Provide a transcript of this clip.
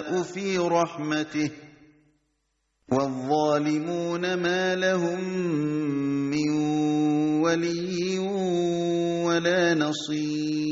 يشاء في رحمته والظالمون ما لهم من ولي ولا نصير.